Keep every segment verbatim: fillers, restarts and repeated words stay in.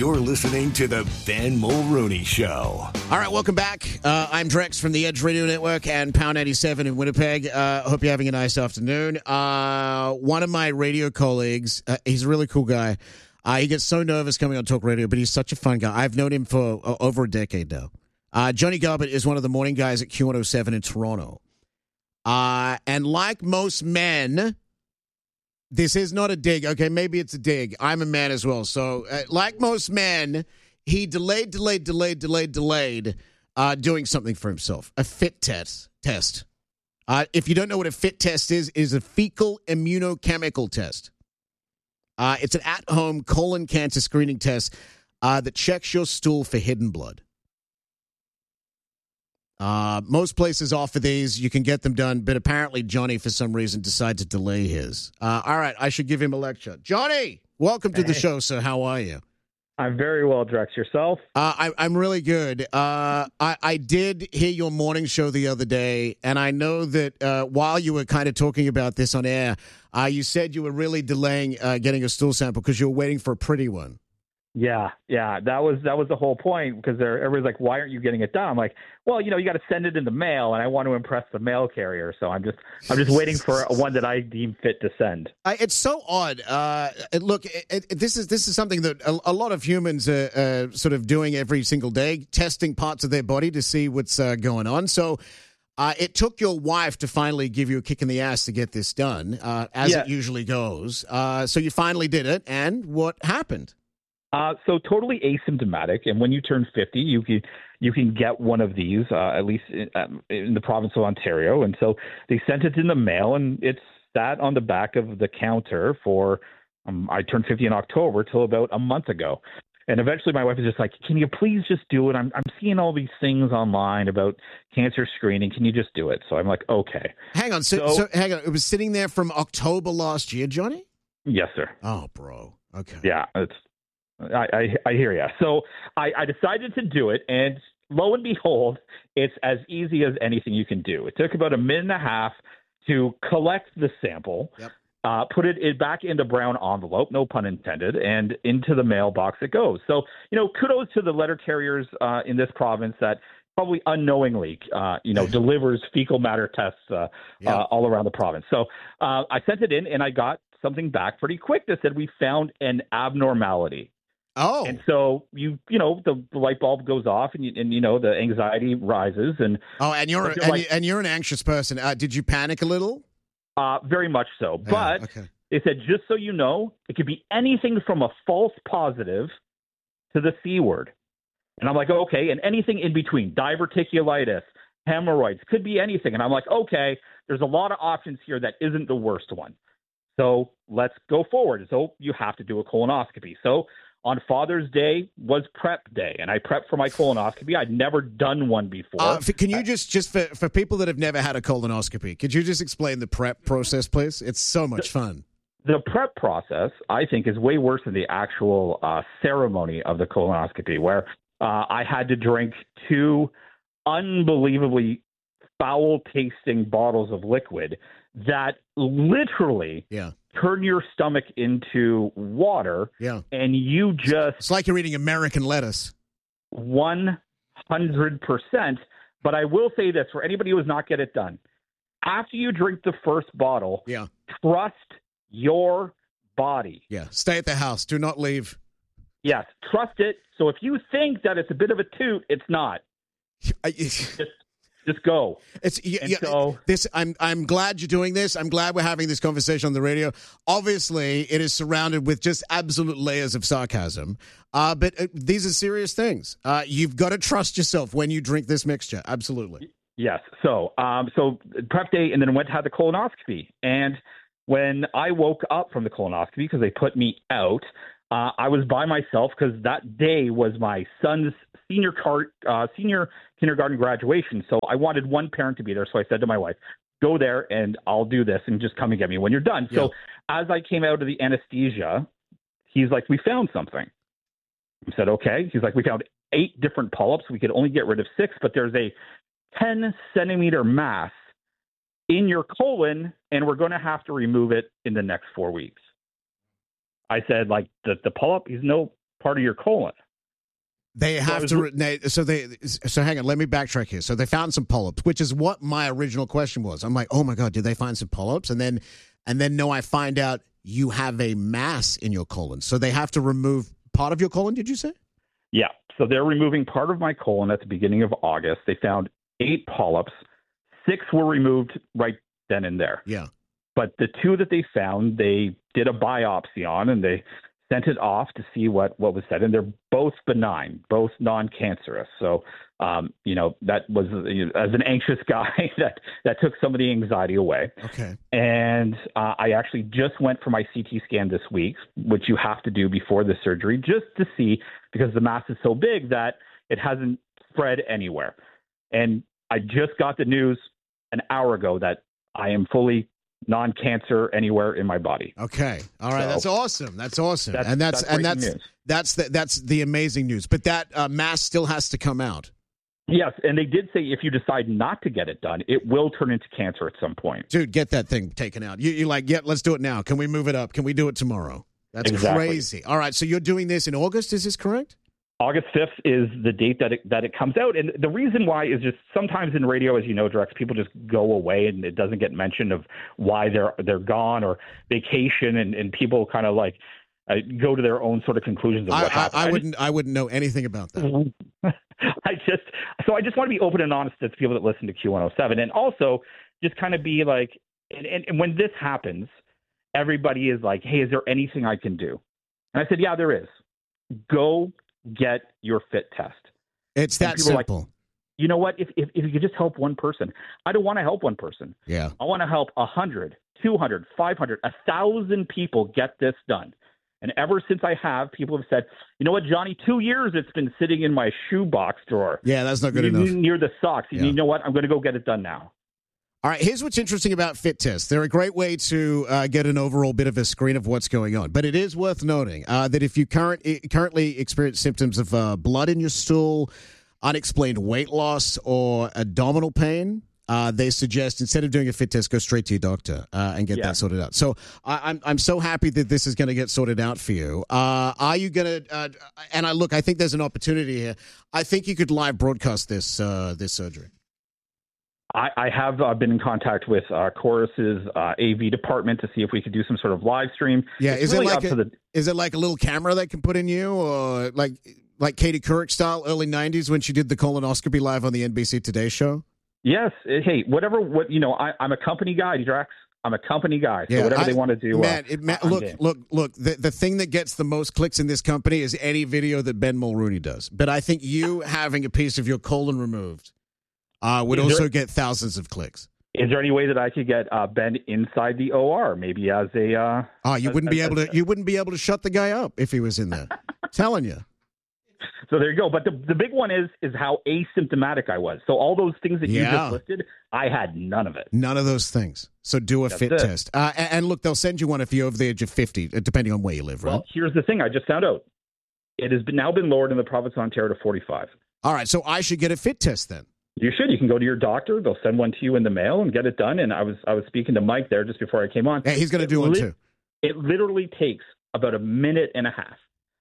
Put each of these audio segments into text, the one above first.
You're listening to the Ben Mulrooney Show. All right, welcome back. Uh, I'm Drex from the Edge Radio Network and Pound ninety-seven in Winnipeg. Uh, hope you're having a nice afternoon. Uh, one of my radio colleagues, uh, he's a really cool guy. Uh, he gets so nervous coming on talk radio, but he's such a fun guy. I've known him for uh, over a decade now. Uh, Johnny Garbett is one of the morning guys at Q one oh seven in Toronto. Uh, and like most men... This is not a dig. Okay, maybe it's a dig. I'm a man as well. So, uh, like most men, he delayed, delayed, delayed, delayed, delayed uh, doing something for himself. A fit test. Test. Uh, if you don't know what a fit test is, it is a fecal immunochemical test. Uh, it's an at-home colon cancer screening test uh, that checks your stool for hidden blood. Uh, most places offer these. You can get them done, but apparently Johnny, for some reason, decided to delay his. Uh, all right, I should give him a lecture. Johnny, welcome to the show, sir. How are you? I'm very well, Drex. Yourself? Uh, I, I'm really good. Uh, I, I did hear your morning show the other day, and I know that uh, while you were kind of talking about this on air, uh, you said you were really delaying uh, getting a stool sample because you were waiting for a pretty one. Yeah, yeah, that was that was the whole point because everybody's like, "Why aren't you getting it done?" I'm like, "Well, you know, you got to send it in the mail, and I want to impress the mail carrier, so I'm just I'm just waiting for one that I deem fit to send." I, it's so odd. Uh, it, look, it, it, this is this is something that a, a lot of humans are uh, sort of doing every single day, testing parts of their body to see what's uh, going on. So. Uh, it took your wife to finally give you a kick in the ass to get this done, uh, as yeah. it usually goes. Uh, so you finally did it, and what happened? Uh, so totally asymptomatic, and when you turn fifty, you can you can get one of these, uh, at least in, um, in the province of Ontario. And so they sent it in the mail, and it sat on the back of the counter for. Um, I turned fifty in October till about a month ago. And eventually my wife is just like, can you please just do it? I'm I'm seeing all these things online about cancer screening. Can you just do it? So I'm like, okay. Hang on. So, so, so hang on. It was sitting there from October last year, Johnny? Yes, sir. Oh, bro. Okay. Yeah, it's I, I, I hear you. So I, I decided to do it. And lo and behold, it's as easy as anything you can do. It took about a minute and a half to collect the sample. Yep. Uh, put it, it back into brown envelope, no pun intended, and into the mailbox it goes. So, you know, kudos to the letter carriers uh, in this province that probably unknowingly, uh, you know, delivers fecal matter tests uh, yeah. uh, all around the province. So uh, I sent it in, and I got something back pretty quick that said we found an abnormality. Oh, and so you you know the, the light bulb goes off, and you, and you know the anxiety rises, and oh, and you're, you're and, like, and you're an anxious person. Uh, did you panic a little? Uh, very much so. But yeah, okay. They said, just so you know, it could be anything from a false positive to the C word. And I'm like, okay, and anything in between, diverticulitis, hemorrhoids, could be anything. And I'm like, okay, there's a lot of options here that isn't the worst one. So let's go forward. So you have to do a colonoscopy. So on Father's Day was prep day, and I prepped for my colonoscopy. I'd never done one before. Uh, can you just, just for, for people that have never had a colonoscopy, could you just explain the prep process, please? It's so much fun. The prep process, I think, is way worse than the actual uh, ceremony of the colonoscopy, where uh, I had to drink two unbelievably foul-tasting bottles of liquid that literally yeah. turn your stomach into water, yeah. and you just... It's like you're eating American lettuce. one hundred percent. But I will say this, for anybody who has not get it done, after you drink the first bottle, yeah. trust your body. Yeah, stay at the house. Do not leave. Yes, trust it. So if you think that it's a bit of a toot, it's not. I, just, just go. It's yeah, and yeah, so, this. I'm I'm glad you're doing this. I'm glad we're having this conversation on the radio. Obviously, it is surrounded with just absolute layers of sarcasm. Uh, but uh, these are serious things. Uh, you've got to trust yourself when you drink this mixture. Absolutely. Yes. So, um, so prep day, and then went to have the colonoscopy. And when I woke up from the colonoscopy, because they put me out, uh, I was by myself because that day was my son's senior car, uh, senior kindergarten graduation. So I wanted one parent to be there. So I said to my wife, go there and I'll do this and just come and get me when you're done. Yeah. So as I came out of the anesthesia, he's like, we found something. I said, okay. He's like, we found eight different polyps. We could only get rid of six, but there's a ten centimeter mass in your colon, and we're going to have to remove it in the next four weeks. I said, like, the, the polyp, he's no part of your colon. They have so to. They, so they. So hang on. Let me backtrack here. So they found some polyps, which is what my original question was. I'm like, oh my god, did they find some polyps? And then, and then no, I find out you have a mass in your colon. So they have to remove part of your colon. Did you say? Yeah. So they're removing part of my colon at the beginning of August. They found eight polyps. Six were removed right then and there. Yeah. But the two that they found, they did a biopsy on, and they sent it off to see what, what was said. And they're both benign, both non-cancerous. So, um, you know, that was, you know, as an anxious guy, that, that took some of the anxiety away. Okay. And uh, I actually just went for my C T scan this week, which you have to do before the surgery, just to see, because the mass is so big that it hasn't spread anywhere. And I just got the news an hour ago that I am fully non-cancer anywhere in my body. Okay. All right. So, that's awesome. That's awesome. That's, and that's, that's and that's, news. that's the, that's the amazing news. But that uh, mass still has to come out. Yes. And they did say if you decide not to get it done, it will turn into cancer at some point. Dude, get that thing taken out. You, you're like, yeah, let's do it now. Can we move it up? Can we do it tomorrow? That's exactly. crazy. All right. So you're doing this in August. Is this correct? August fifth is the date that it, that it comes out. And the reason why is just sometimes in radio, as you know, Drex, people just go away and it doesn't get mentioned of why they're they're gone or vacation. And, and people kind of like uh, go to their own sort of conclusions of what I, happened. I, I, I wouldn't I wouldn't know anything about that. I just so I just want to be open and honest to people that listen to Q one oh seven. And also just kind of be like, and, and, and when this happens, everybody is like, hey, is there anything I can do? And I said, yeah, there is. Go get your fit test. It's that simple. Like, you know what? If, if if you could just help one person, I don't want to help one person. Yeah. I want to help a hundred, two hundred, five hundred, a thousand people get this done. And ever since I have, people have said, you know what, Johnny, two years it's been sitting in my shoebox drawer. Yeah, that's not good near, enough. Near the socks. Yeah. And you know what? I'm going to go get it done now. All right, here's what's interesting about fit tests. They're a great way to uh, get an overall bit of a screen of what's going on. But it is worth noting uh, that if you current, currently experience symptoms of uh, blood in your stool, unexplained weight loss, or abdominal pain, uh, they suggest instead of doing a fit test, go straight to your doctor uh, and get yeah. that sorted out. So I, I'm I'm so happy that this is going to get sorted out for you. Uh, are you going to? Uh, and I look, I think there's an opportunity here. I think you could live broadcast this uh, this surgery. I, I have uh, been in contact with uh, Chorus's uh, A V department to see if we could do some sort of live stream. Yeah, it's is really it like up a, to the, is it like a little camera they can put in you, or like like Katie Couric style, early nineties when she did the colonoscopy live on the N B C Today show? Yes. Hey, whatever. What you know, I, I'm a company guy, Drax. I'm a company guy. So yeah, whatever I, they want to do. Man, uh, it, man I'm look, in. look, look. The the thing that gets the most clicks in this company is any video that Ben Mulrooney does. But I think you having a piece of your colon removed uh, would Is also there- get thousands of clicks. Is there any way that I could get uh, Ben inside the O R, maybe as a? Uh, Oh, you as, wouldn't be as, able to. You wouldn't be able to shut the guy up if he was in there. Telling you. So there you go. But the the big one is is how asymptomatic I was. So all those things that you Yeah. just listed, I had none of it. None of those things. So do a That's fit it. test. Uh, and, and look, they'll send you one if you're over the age of fifty, uh, depending on where you live, right? Well, here's the thing. I just found out. It has been, now been lowered in the province of Ontario to forty-five. All right, so I should get a fit test then. You should. You can go to your doctor. They'll send one to you in the mail and get it done. And I was I was speaking to Mike there just before I came on. Yeah, he's going to do It one lit- too. It literally takes about a minute and a half.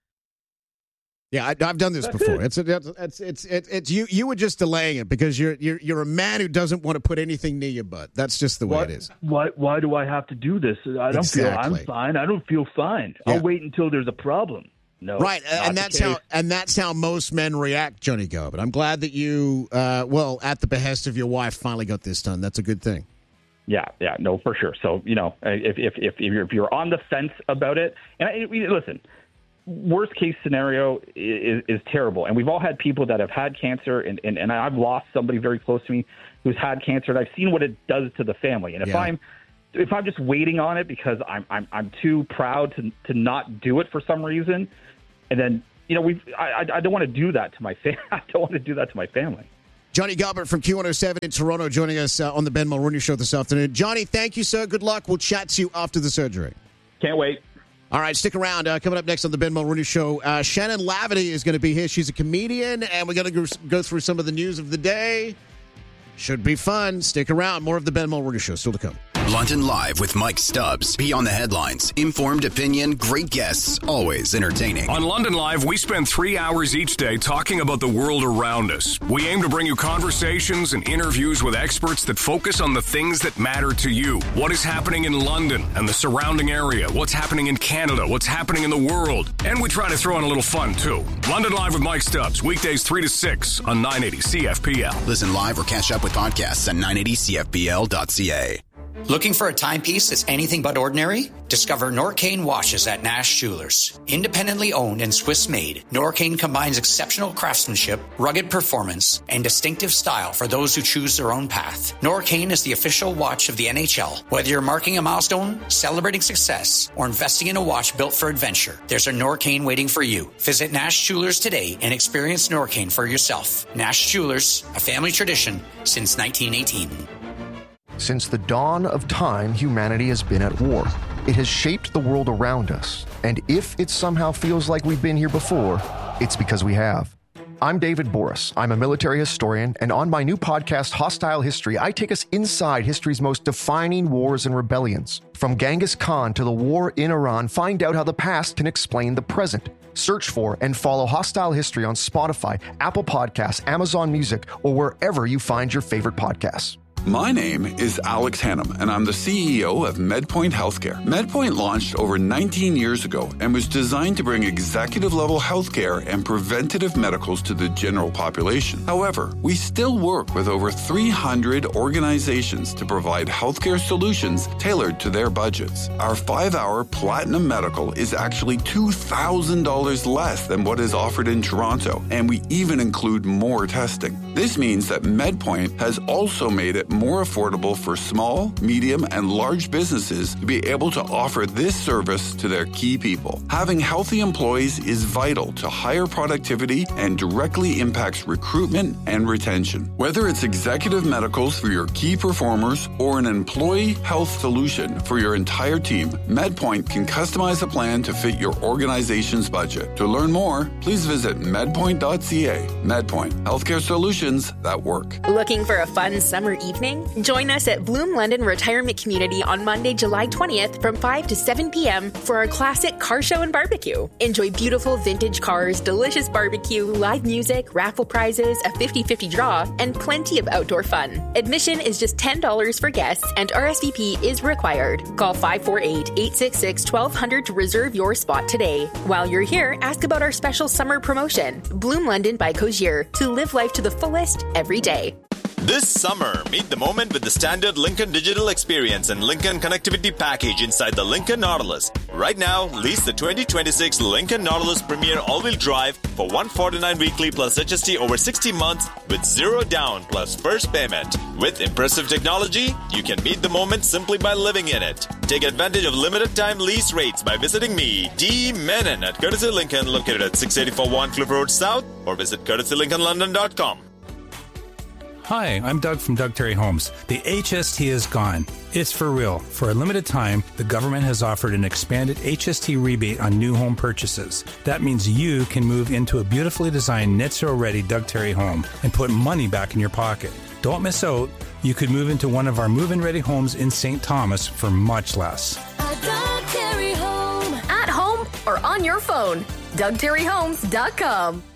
Yeah, I, I've done this That's before. it. It's, it's it's it's it's it's you. You were just delaying it because you're you're you're a man who doesn't want to put anything near your butt. That's just the way Why, it is. why why do I have to do this? I don't Exactly. feel I'm fine. I don't feel fine. Yeah. I'll wait until there's a problem. No, Right, not and the that's case. how and that's how most men react, Johnny Garbutt. I'm glad that you, uh, well, at the behest of your wife, finally got this done. That's a good thing. Yeah, yeah, no, for sure. So, you know, if if if, if, you're, if you're on the fence about it, and I, listen, worst case scenario is, is terrible. And we've all had people that have had cancer, and, and, and I've lost somebody very close to me who's had cancer, and I've seen what it does to the family. And if Yeah. I'm if I'm just waiting on it because I'm I'm I'm too proud to to not do it for some reason, and then you know we I I don't want to do that to my family. I don't want to do that to my family. Johnny Garbutt from Q one oh seven in Toronto joining us uh, on the Ben Mulrooney Show this afternoon. Johnny, thank you, sir. Good luck. We'll chat to you after the surgery. Can't wait. All right, stick around. Uh, coming up next on the Ben Mulrooney Show, uh, Shannon Laverty is going to be here. She's a comedian, and we're going to go through some of the news of the day. Should be fun. Stick around. More of the Ben Mulrooney Show still to come. London Live with Mike Stubbs. Beyond the headlines, informed opinion, great guests, always entertaining. On London Live, we spend three hours each day talking about the world around us. We aim to bring you conversations and interviews with experts that focus on the things that matter to you. What is happening in London and the surrounding area? What's happening in Canada? What's happening in the world? And we try to throw in a little fun, too. London Live with Mike Stubbs, weekdays three to six on nine eighty C F P L. Listen live or catch up with podcasts at nine eighty C F P L dot C A. Looking for a timepiece that's anything but ordinary? Discover Norcane watches at Nash Jewelers. Independently owned and Swiss-made, Norcane combines exceptional craftsmanship, rugged performance, and distinctive style for those who choose their own path. Norcane is the official watch of the N H L. Whether you're marking a milestone, celebrating success, or investing in a watch built for adventure, there's a Norcane waiting for you. Visit Nash Jewelers today and experience Norcane for yourself. Nash Jewelers, a family tradition since nineteen eighteen. Since the dawn of time, humanity has been at war. It has shaped the world around us, and if it somehow feels like we've been here before, it's because we have. I'm David Boris. I'm a military historian, and on my new podcast, Hostile History, I take us inside history's most defining wars and rebellions. From Genghis Khan to the war in Iran, find out how the past can explain the present. Search for and follow Hostile History on Spotify, Apple Podcasts, Amazon Music, or wherever you find your favorite podcasts. My name is Alex Hannum, and I'm the C E O of MedPoint Healthcare. MedPoint launched over nineteen years ago and was designed to bring executive-level healthcare and preventative medicals to the general population. However, we still work with over three hundred organizations to provide healthcare solutions tailored to their budgets. Our five-hour Platinum Medical is actually two thousand dollars less than what is offered in Toronto, and we even include more testing. This means that MedPoint has also made it more affordable for small, medium, and large businesses to be able to offer this service to their key people. Having healthy employees is vital to higher productivity and directly impacts recruitment and retention. Whether it's executive medicals for your key performers or an employee health solution for your entire team, MedPoint can customize a plan to fit your organization's budget. To learn more, please visit medpoint dot c a. MedPoint, healthcare solutions that work. Looking for a fun summer evening? Join us at Bloom London Retirement Community on Monday, July twentieth from five to seven p.m. for our classic car show and barbecue. Enjoy beautiful vintage cars, delicious barbecue, live music, raffle prizes, a fifty-fifty draw, and plenty of outdoor fun. Admission is just ten dollars for guests and R S V P is required. Call five four eight, eight six six, one two zero zero to reserve your spot today. While you're here, ask about our special summer promotion. Bloom London by Cozier, to live life to the fullest every day. This summer, meet the moment with the standard Lincoln Digital Experience and Lincoln Connectivity Package inside the Lincoln Nautilus. Right now, lease the twenty twenty-six Lincoln Nautilus Premier All-Wheel Drive for one hundred forty-nine dollars weekly plus H S T over sixty months with zero down plus first payment. With impressive technology, you can meet the moment simply by living in it. Take advantage of limited time lease rates by visiting me, D. Menon, at Courtesy Lincoln, located at six eighty-four Warncliffe Road South, or visit courtesy lincoln london dot com. Hi, I'm Doug from Doug Terry Homes. The H S T is gone. It's for real. For a limited time, the government has offered an expanded H S T rebate on new home purchases. That means you can move into a beautifully designed net zero ready Doug Terry home and put money back in your pocket. Don't miss out. You could move into one of our move-in ready homes in Saint Thomas for much less. A Doug Terry home. At home or on your phone. Doug Terry Homes dot com.